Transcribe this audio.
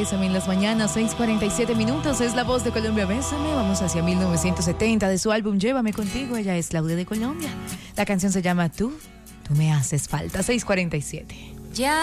Bésame en las mañanas, 6:47 minutos. Es la voz de Colombia, Bésame. Vamos hacia 1970 de su álbum Llévame Contigo. Ella es Laude de Colombia. La canción se llama Tú me haces falta, 6:47. Ya